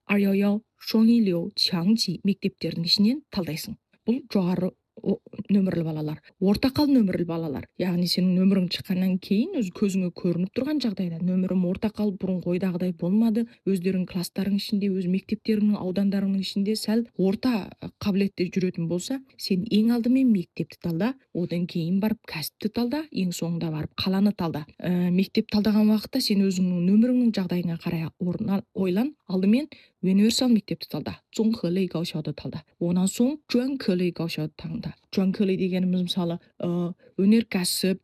Арьяяу, Шоңилеу, Чаңчи мектептерінің ішінен талдайсың. Бұл жоғары нөмірлі балалар. Ортақал нөмірлі балалар. Яғни сенің нөмірің шыққаннан кейін өз көзіңе көрініп тұрған жағдайда нөмірім ортақал бұрын ойдағыдай болмады. Өздерің класстарың ішінде, өз мектептеріңнің, аудандарыңның ішінде сәл орта қабілетте жүретін болса, сен ең алдымен мектепті талда, одан кейін барып кәсіпті талда, ең соңында барып қаланы талда. Мектеп талдаған уақытта сен өзіңнің нөміріңнің жағдайына қарай ойлан, алдымен универсал мектепті талда, Зонхелей гаушауды талда. Онан соң Жуанкелей гаушауды таңда. Жуанкелей дегеніміз мысалы өнеркәсіп,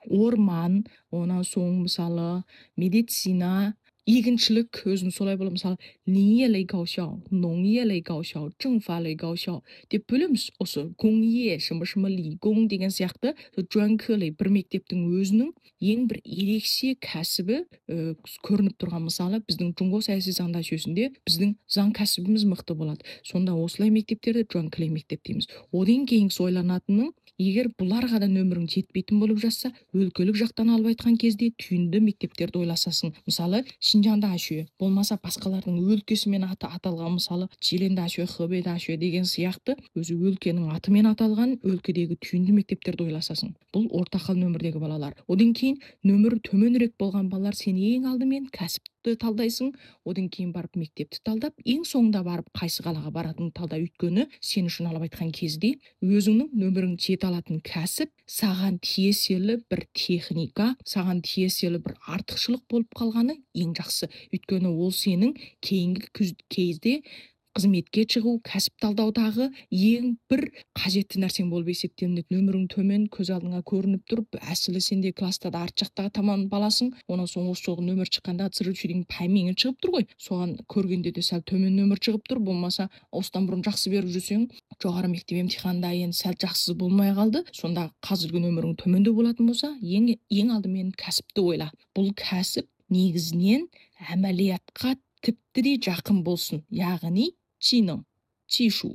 орман, онан соң мысалы медицина, егіншілік өзін солай болады. Мысалы Линьелей гаушау, Ноңьелей гаушау, Чыңфалей гаушау деп бөлеміз. Осы Гоңье, шымы Ли, Гоң деген сияқты Жуанкелей бір мектептің өзінің ең бір ерекше кәсібі көрініп тұрған. Мысалы біздің Жұңго саяси заңда жүйесінде біздің заң кәсібіміз мықты болады. Сонда осылай мектептерді Жуанкелей мектеп дейміз. Одан кейін ойланатының, егер бұларға да нөмірің жетпейтін болып жатса, өлкелік жақтан алып айтқан кезде түйінді мектептерді ойласасың. Мысалы Шинжанда ашуы, болмаса басқалардың өлкесімен аты аталған, мысалы Чиленде ашуы, Хэбэйде ашуы деген сияқты өзі өлкенің атымен аталған өлкедегі түйінді мектептерді ойласасың. Бұл ортақал нөмірдегі балалар. Одан кейін нөмірі төменірек болған балалар сен ең алдымен кәсіпті талдайсың, одан кейін барып мектепті талдап, ең соңында барып қайсы қалаға баратыныңды талда. Өйткені сен үшін алып айтқан кезде өзіңнің нөмірің жете алатын кәсіп саған тиесілі бір техника, саған тиесілі бір артықшылық болып қалғаны ең жақсы. Өйткені ол сенің кейінгі кезде қызметке шығу, кәсіп талдаудағы ең бір қажетті нәрсең болып есептелінеді. Нөмірің төмен, көз алдыңа көрініп тұрып, әсілі сенде класста да арт жақтағы таман баласың, онан соң осы жолғы нөмір шыққанда циручидің пәймеңі шығып тұр ғой. Соған көргенде де сәл төмен нөмір шығып тұр, болмаса осыдан бұрын жақсы беріп жүрсең, жоғары мектеп емтиханында енді сәл жақсы болмай қалды. Сонда қазіргі нөмірің төменде болатын болса, ең алдымен кәсіпті ойла. Бұл кәсіп негізінен әмәлиятқа тіпті де жақын болсын. Яғни чиның, чишу,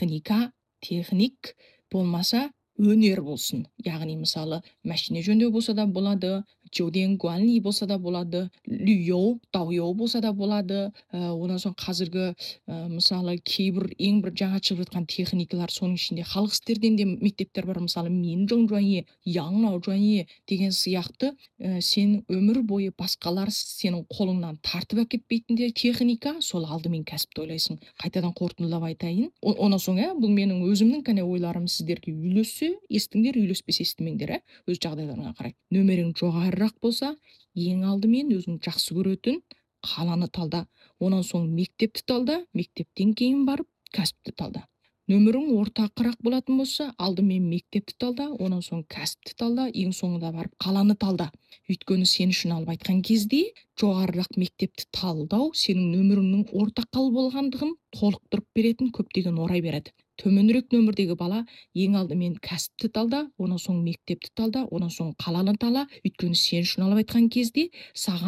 техник болмаса өнер болсын. Яғни мысалы машина жөндеу болса да болады, жөден гуанли болса да болады, лүйеу, дауеу болса да болады. Онан соң қазіргі мысалы кейбір ең бір жаңа шығып жатқан техникалар, соның ішінде халық істерден де мектептер бар. Мысалы Минжоң жуанье, Яңнау жуанье деген сияқты сен өмір бойы басқалар сенің қолыңнан тартып әкетпейтіндей техника, сол алдымен кәсіпті ойлайсың. Қайтадан қорытындылап айтайын. Онан соң бұл менің өзімнің кәне ойларым сіздерге үйлессе, естіңдер, үйлеспесе естімеңдер, өз жағдайларыңа қарай. Нөмірің жоғарырақ болса, ең алдымен өзің жақсы көретін қаланы талда. Онан соң мектепті талда, мектептен кейін барып кәсіпті талда. Нөмірің ортақырақ болатын болса, алдымен мектепті талда, онан соң кәсіпті талда, ең соңында барып қаланы талда. Өйткені сен үшін алып айтқан кезде жоғарырақ мектепті талдау сенің нөміріңнің ортақал болғандығын толықтырып беретін көптеген орай береді. Төменірек нөмірдегі бала ең алдымен кәсіпті талда, онан соң мектепті талда, онан соң қаланы тала. Өйткені сен үшін алып айтқан кезде саған